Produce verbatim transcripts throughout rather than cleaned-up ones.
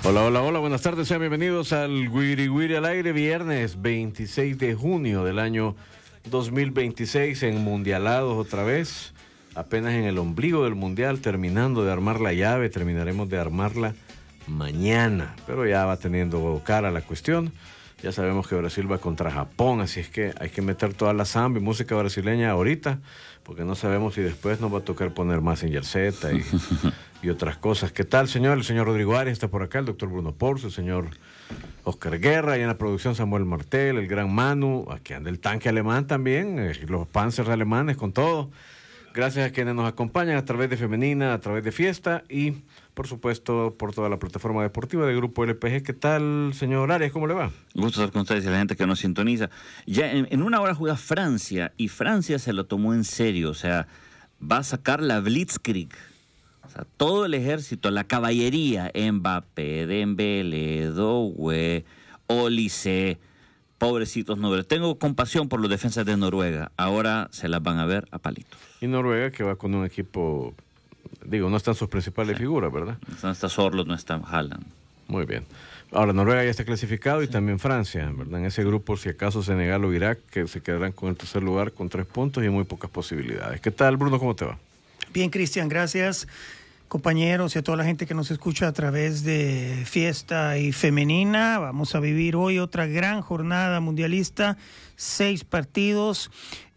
Hola, hola, hola, buenas tardes, sean bienvenidos al Wiri Wiri al aire, viernes veintiséis de junio del año dos mil veintiséis, en Mundialados otra vez, apenas en el ombligo del Mundial, terminando de armar la llave, terminaremos de armarla mañana, pero ya va teniendo cara la cuestión. Ya sabemos que Brasil va contra Japón, así es que hay que meter toda la samba y música brasileña ahorita, porque no sabemos si después nos va a tocar poner Mazinger Z y, y otras cosas. ¿Qué tal, señor? El señor Rodrigo Arias está por acá, el doctor Bruno Porzo, el señor Oscar Guerra, y en la producción Samuel Martel, el gran Manu, aquí anda el tanque alemán también, eh, los Panzers alemanes con todo. Gracias a quienes nos acompañan a través de Femenina, a través de Fiesta y, por supuesto, por toda la plataforma deportiva del Grupo L P G. ¿Qué tal, señor Arias? ¿Cómo le va? Gusto estar con ustedes y la gente que nos sintoniza. Ya en, en una hora juega Francia y Francia se lo tomó en serio. O sea, va a sacar la Blitzkrieg. O sea, todo el ejército, la caballería, Mbappé, Dembélé, Doué, Olise, pobrecitos nobles. Tengo compasión por los defensas de Noruega. Ahora se las van a ver a palito. Y Noruega que va con un equipo, digo, no están sus principales sí. figuras, ¿verdad? No está Sorloth, no está Haaland. Muy bien. Ahora, Noruega ya está clasificado y sí. también Francia, ¿verdad? En ese grupo, si acaso Senegal o Irak, que se quedarán con el tercer lugar con tres puntos y muy pocas posibilidades. ¿Qué tal, Bruno? ¿Cómo te va? Bien, Cristian, gracias. Compañeros y a toda la gente que nos escucha a través de Fiesta y Femenina, vamos a vivir hoy otra gran jornada mundialista, seis partidos,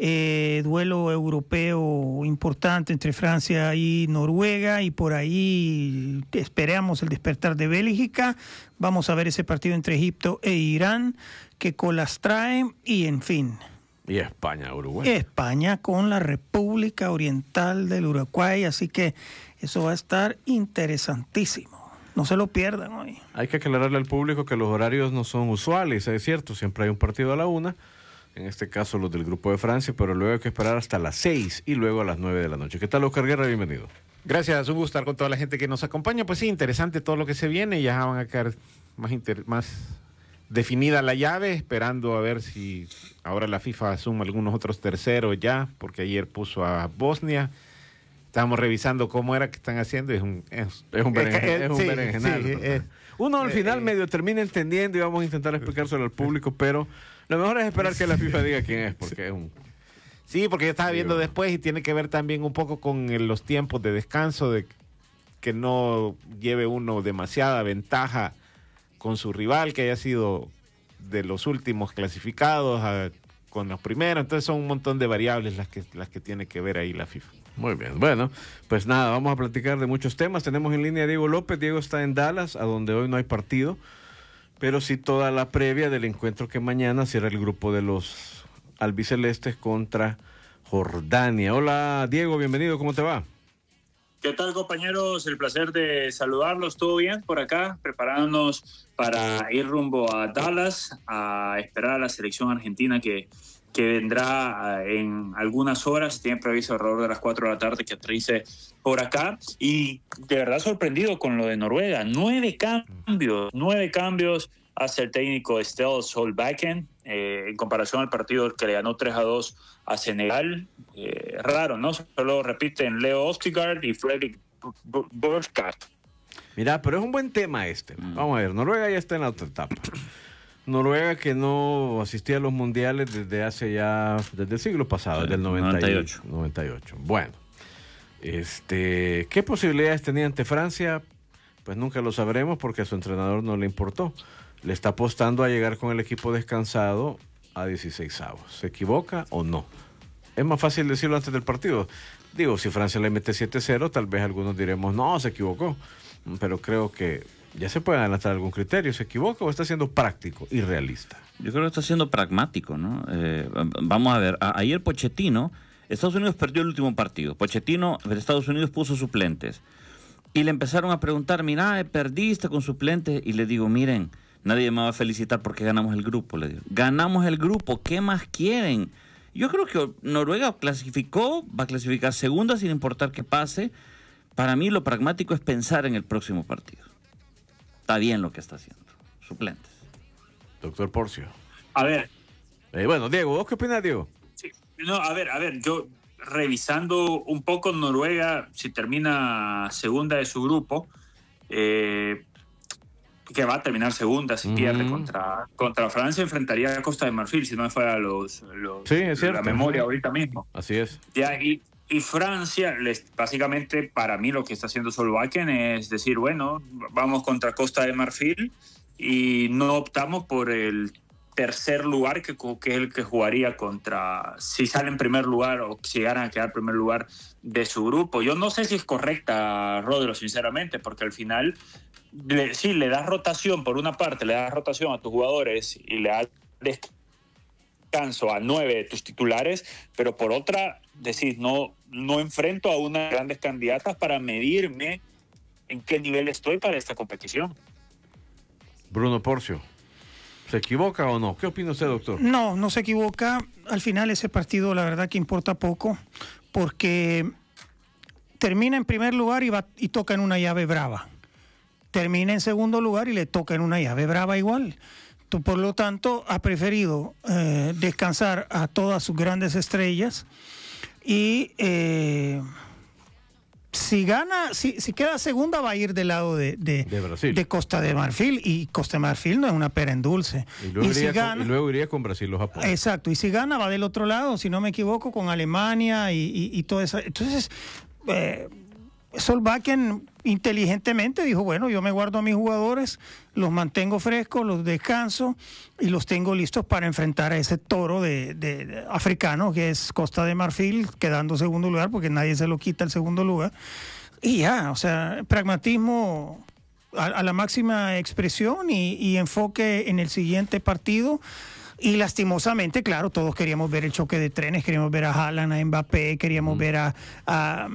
eh, duelo europeo importante entre Francia y Noruega, y por ahí esperamos el despertar de Bélgica. Vamos a ver ese partido entre Egipto e Irán, qué colas trae, y en fin. Y España, Uruguay. España con la República Oriental del Uruguay, así que eso va a estar interesantísimo. No se lo pierdan hoy. Hay que aclararle al público que los horarios no son usuales, es cierto, siempre hay un partido a la una, en este caso los del Grupo de Francia, pero luego hay que esperar hasta las seis y luego a las nueve de la noche. ¿Qué tal, Oscar Guerra? Bienvenido. Gracias, un gusto estar con toda la gente que nos acompaña. Pues sí, interesante todo lo que se viene, ya van a quedar más, inter más definida la llave, esperando a ver si ahora la FIFA suma algunos otros terceros ya, porque ayer puso a Bosnia. Estábamos revisando cómo era que están haciendo. Es un, es, es un, beren, es, es un sí, berenjenal. Sí, es, Uno al final eh, medio termina entendiendo y vamos a intentar explicárselo al público, pero lo mejor es esperar que la FIFA diga quién es, porque es un... Sí, porque yo estaba viendo después y tiene que ver también un poco con el, los tiempos de descanso, de que no lleve uno demasiada ventaja con su rival, que haya sido de los últimos clasificados a, con los primeros. Entonces son un montón de variables las que, las que tiene que ver ahí la FIFA. Muy bien, bueno, pues nada, vamos a platicar de muchos temas. Tenemos en línea a Diego López. Diego está en Dallas, a donde hoy no hay partido, pero sí toda la previa del encuentro que mañana cierra el grupo de los albicelestes contra Jordania. Hola, Diego, bienvenido, ¿cómo te va? ¿Qué tal, compañeros? El placer de saludarlos. ¿Todo bien por acá? Preparándonos para ir rumbo a Dallas, a esperar a la selección argentina que, que vendrá en algunas horas. Tiene previsto alrededor de las cuatro de la tarde que aterrice por acá. Y de verdad sorprendido con lo de Noruega. Nueve cambios, nueve cambios hace el técnico Ståle Solbakken, eh, en comparación al partido que le ganó tres a dos a Senegal. Eh, raro, ¿no? Solo repiten Leo Ostigard y Fredrik Burkhardt. Mira, pero es un buen tema este. Mm. Vamos a ver, Noruega ya está en la otra etapa. Noruega que no asistía a los mundiales desde hace ya, desde el siglo pasado, sí, desde el noventa y ocho. noventa y ocho. Bueno, este, ¿qué posibilidades tenía ante Francia? Pues nunca lo sabremos porque a su entrenador no le importó. Le está apostando a llegar con el equipo descansado a dieciseisavos. ¿Se equivoca o no? Es más fácil decirlo antes del partido. Digo, si Francia le mete siete cero, tal vez algunos diremos, no, se equivocó. Pero creo que ya se puede adelantar algún criterio. ¿Se equivoca o está siendo práctico y realista? Yo creo que está siendo pragmático, ¿no? Eh, vamos a ver, a, ayer Pochettino, Estados Unidos perdió el último partido. Pochettino de Estados Unidos puso suplentes. Y le empezaron a preguntar, mira, perdiste con suplentes. Y le digo, miren, nadie me va a felicitar porque ganamos el grupo. Le digo, ganamos el grupo, ¿qué más quieren? Yo creo que Noruega clasificó, va a clasificar segunda sin importar qué pase. Para mí lo pragmático es pensar en el próximo partido. Está bien lo que está haciendo. Suplentes. Doctor Porcio. A ver. Eh, bueno, Diego, ¿vos qué opinas, Diego? Sí, no, a ver, a ver, yo revisando un poco Noruega, si termina segunda de su grupo, eh, que va a terminar segunda si uh-huh. pierde contra, contra Francia, enfrentaría a Costa de Marfil, si no me fuera los, los, sí, es cierto. la memoria ahorita mismo. Así es. Ya, y, y Francia, les, básicamente para mí lo que está haciendo Solbakken es decir, bueno, vamos contra Costa de Marfil y no optamos por el tercer lugar que, que es el que jugaría contra, si sale en primer lugar o si llegaran a quedar en primer lugar de su grupo. Yo no sé si es correcta, Rodro, sinceramente, porque al final le, sí, le das rotación, por una parte le das rotación a tus jugadores y le das descanso a nueve de tus titulares, pero por otra decís, no, no enfrento a unas grandes candidatas para medirme en qué nivel estoy para esta competición. Bruno Porcio, ¿se equivoca o no? ¿Qué opina usted, doctor? No, no se equivoca. Al final ese partido la verdad que importa poco, porque termina en primer lugar y, va, y toca en una llave brava. Termina en segundo lugar y le toca en una llave brava igual. Tú, por lo tanto, ha preferido eh, descansar a todas sus grandes estrellas y eh, si gana, si, si queda segunda va a ir del lado de, de, de, Brasil. de Costa de Marfil, y Costa de Marfil no es una pera en dulce. Y luego, y iría, si gana, con, y luego iría con Brasil o Japón. Exacto, y si gana va del otro lado, si no me equivoco, con Alemania y, y, y todo eso. Entonces, eh, Solbakken inteligentemente dijo, bueno, yo me guardo a mis jugadores, los mantengo frescos, los descanso y los tengo listos para enfrentar a ese toro de, de, de africano que es Costa de Marfil, quedando segundo lugar porque nadie se lo quita el segundo lugar. Y ya, o sea, pragmatismo a, a la máxima expresión y, y enfoque en el siguiente partido. Y lastimosamente, claro, todos queríamos ver el choque de trenes, queríamos ver a Haaland, a Mbappé, queríamos mm. ver a, a,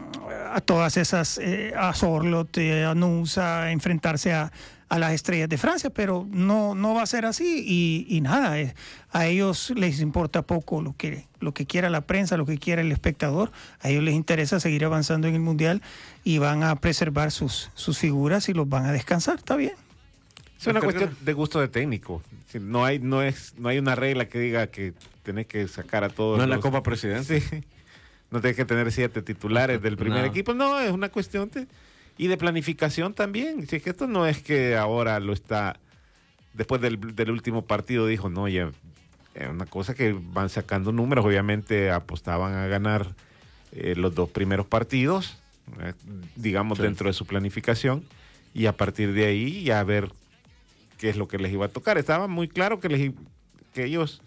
a todas esas, eh, a Sorloth, eh, a Nusa, enfrentarse a, a las estrellas de Francia, pero no, no va a ser así y, y nada, eh, a ellos les importa poco lo que, lo que quiera la prensa, lo que quiera el espectador, a ellos les interesa seguir avanzando en el Mundial y van a preservar sus, sus figuras y los van a descansar, está bien. Es una cuestión de gusto de técnico. No hay, no es, no hay una regla que diga que tenés que sacar a todos. No es la los... Copa Presidente. Sí. No tenés que tener siete titulares del primer no. equipo. No, es una cuestión de, y de planificación también. Si es que esto no es que ahora lo está, después del, del último partido dijo, no, ya es una cosa que van sacando números. Obviamente apostaban a ganar eh, los dos primeros partidos, eh, digamos, sí. dentro de su planificación, y a partir de ahí ya ver qué es lo que les iba a tocar. Estaba muy claro que, les, que ellos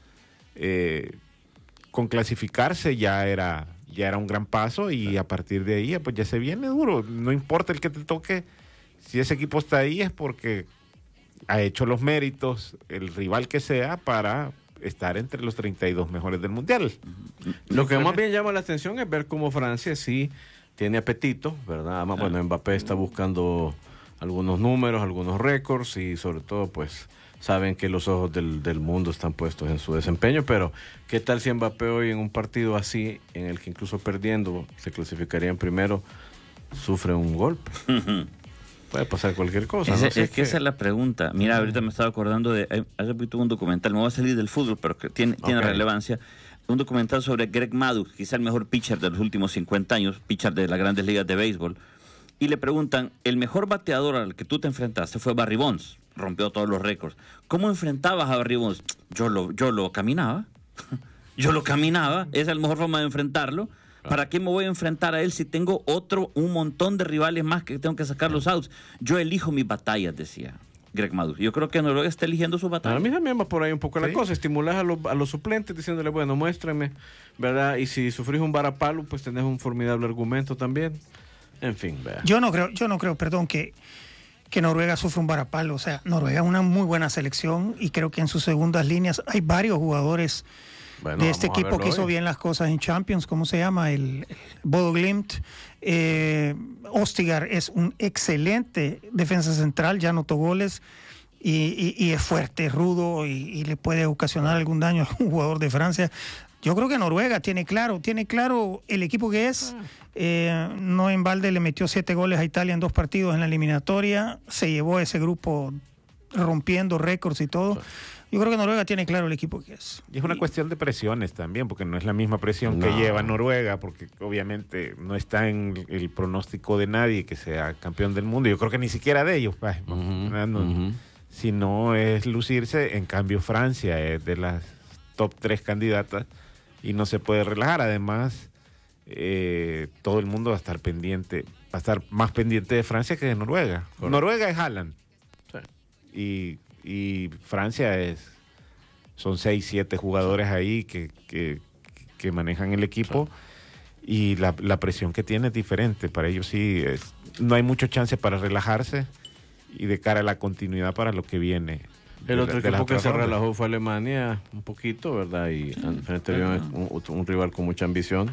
eh, con clasificarse ya era, ya era un gran paso y a partir de ahí pues ya se viene duro. No importa el que te toque, si ese equipo está ahí es porque ha hecho los méritos, el rival que sea, para estar entre los treinta y dos mejores del Mundial. Lo que más bien llama la atención es ver cómo Francia sí tiene apetito, ¿verdad? Además, bueno, Mbappé está buscando algunos números, algunos récords y sobre todo pues saben que los ojos del, del mundo están puestos en su desempeño, pero ¿qué tal si Mbappé hoy en un partido así, en el que incluso perdiendo se clasificaría en primero, sufre un golpe? Puede pasar cualquier cosa. Es, ¿no? es sé que qué. Esa es la pregunta. Mira, uh-huh. ahorita me estaba acordando de, hace poquito un documental, me voy a salir del fútbol, pero que tiene, okay. tiene relevancia, un documental sobre Greg Maddux, quizá el mejor pitcher de los últimos cincuenta años, pitcher de las grandes ligas de béisbol. Y le preguntan, el mejor bateador al que tú te enfrentaste fue Barry Bonds, rompió todos los récords. ¿Cómo enfrentabas a Barry Bonds? Yo lo, yo lo caminaba, yo lo caminaba, esa es la mejor forma de enfrentarlo. ¿Para qué me voy a enfrentar a él si tengo otro, un montón de rivales más que tengo que sacar los outs? Yo elijo mis batallas, decía Greg Maddux. Yo creo que Noruega está eligiendo sus batallas. A mí también va por ahí un poco ¿Sí? la cosa, estimulas a los, a los suplentes diciéndole, bueno, muéstrame, ¿verdad? Y si sufrís un varapalo, pues tenés un formidable argumento también. En fin, vea. Yo no creo, yo no creo, perdón, que, que Noruega sufra un varapalo. O sea, Noruega es una muy buena selección y creo que en sus segundas líneas hay varios jugadores bueno, de este equipo que hizo hoy. bien las cosas en Champions. ¿Cómo se llama? El, el Bodo Glimt. Eh, Ostigar es un excelente defensa central, ya anotó goles y, y, y es fuerte, rudo y, y le puede ocasionar algún daño a algún jugador de Francia. Yo creo que Noruega tiene claro, tiene claro el equipo que es. Eh, no en balde le metió siete goles a Italia en dos partidos en la eliminatoria. Se llevó ese grupo rompiendo récords y todo. Yo creo que Noruega tiene claro el equipo que es. Y es una y, cuestión de presiones también, porque no es la misma presión no. que lleva Noruega, porque obviamente no está en el pronóstico de nadie que sea campeón del mundo. Yo creo que ni siquiera de ellos. Ay, uh-huh. ganando. Uh-huh. Si no es lucirse, en cambio Francia es de las top tres candidatas y no se puede relajar. Además, eh, todo el mundo va a estar pendiente, va a estar más pendiente de Francia que de Noruega. Correcto. Noruega es Haaland. Sí. Y, y Francia es, son seis, siete jugadores ahí que, que, que manejan el equipo. Sí. Y la, la presión que tiene es diferente. Para ellos sí, es, no hay mucho chance para relajarse y de cara a la continuidad para lo que viene. El otro equipo que se relajó fue Alemania un poquito, ¿verdad? Y frente a un, un rival con mucha ambición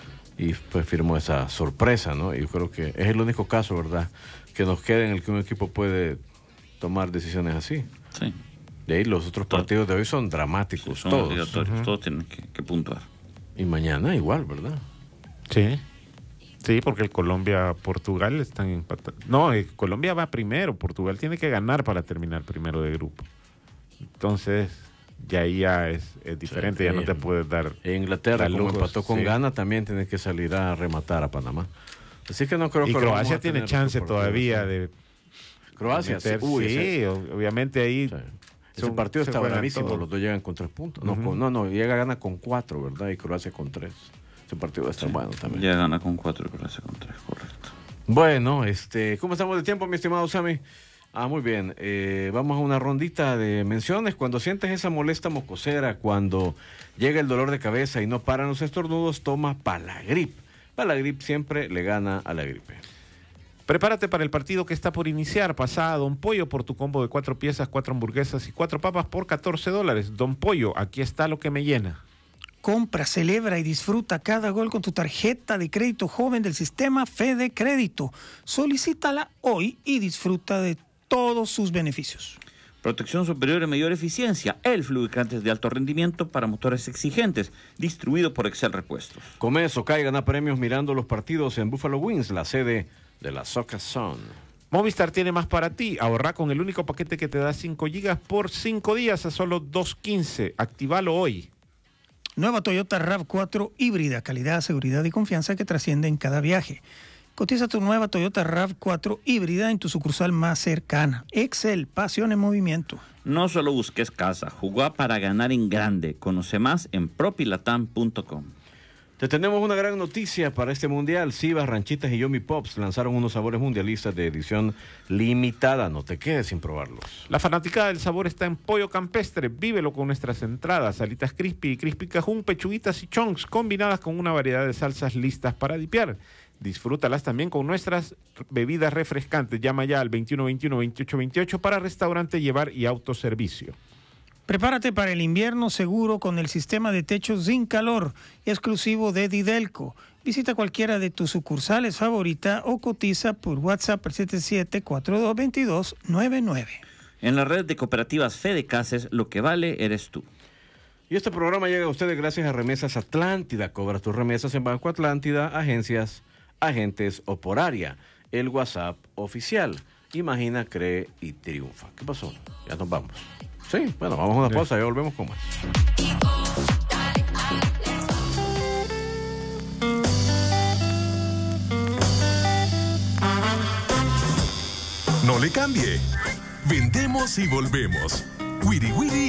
y pues firmó esa sorpresa, ¿no? Y yo creo que es el único caso, ¿verdad?, que nos queda en el que un equipo puede tomar decisiones así. Sí. De ahí los otros partidos de hoy son dramáticos, son todos. obligatorios, uh-huh. Todos tienen que, que puntuar. Y mañana igual, ¿verdad? Sí. Sí, porque el Colombia-Portugal están empatados. No, el Colombia va primero. Portugal tiene que ganar para terminar primero de grupo. Entonces, ya ahí ya es, es diferente. Sí, ya eh, no te puedes dar. En Inglaterra, como lujos, empató con sí. Ghana, también tiene que salir a rematar a Panamá. Así que no creo y que Croacia tiene chance todavía de. Croacia, meter, sí. Uy, sí, ese, obviamente ahí. Sí. Ese partido está bravísimo. Los dos llegan con tres puntos. Uh-huh. No, con, no, no, llega Ghana con cuatro, ¿verdad? Y Croacia con tres. Ese partido va a estar sí, bueno también. Ya gana con cuatro y Croacia con tres, correcto. Bueno, este, ¿cómo estamos de tiempo, mi estimado Sammy? Ah, muy bien. Eh, vamos a una rondita de menciones. Cuando sientes esa molesta mocosera, cuando llega el dolor de cabeza y no paran los estornudos, toma Palagrip. Palagrip siempre le gana a la gripe. Prepárate para el partido que está por iniciar. Pasa a Don Pollo por tu combo de cuatro piezas, cuatro hamburguesas y cuatro papas por catorce dólares. Don Pollo, aquí está lo que me llena. Compra, celebra y disfruta cada gol con tu tarjeta de crédito joven del sistema Fede Crédito. Solicítala hoy y disfruta de todos sus beneficios. Protección superior y mayor eficiencia. Elf lubricantes de alto rendimiento para motores exigentes. Distribuido por Excel Repuestos. Come eso, caigan a premios mirando los partidos en Buffalo Wings, la sede de la Soccer Zone. Movistar tiene más para ti. Ahorra con el único paquete que te da cinco gigas por cinco días a solo dos quince. Actívalo hoy. Nueva Toyota RAV cuatro híbrida, calidad, seguridad y confianza que trasciende en cada viaje. Cotiza tu nueva Toyota RAV cuatro híbrida en tu sucursal más cercana. Excel, pasión en movimiento. No solo busques casa, jugá para ganar en grande. Conoce más en propilatam punto com. Te tenemos una gran noticia para este mundial. Sivas, Ranchitas y Yomi Pops lanzaron unos sabores mundialistas de edición limitada. No te quedes sin probarlos. La fanaticada del sabor está en Pollo Campestre. Vívelo con nuestras entradas, alitas crispy y crispy cajún, pechuguitas y chunks combinadas con una variedad de salsas listas para dipear. Disfrútalas también con nuestras bebidas refrescantes. Llama ya al veintiuno veintiuno veintiocho veintiocho para restaurante, llevar y autoservicio. Prepárate para el invierno seguro con el sistema de techo sin calor exclusivo de Didelco. Visita cualquiera de tus sucursales favorita o cotiza por WhatsApp al siete siete cuatro dos dos dos nueve nueve. En la red de cooperativas Fede Cases, lo que vale eres tú. Y este programa llega a ustedes gracias a Remesas Atlántida. Cobra tus remesas en Banco Atlántida, agencias, agentes o por área. El WhatsApp oficial. Imagina, cree y triunfa. ¿Qué pasó? Ya nos vamos. Sí, bueno, vamos a una pausa y volvemos con más. No le cambie. Vendemos y volvemos. Wiri Wiri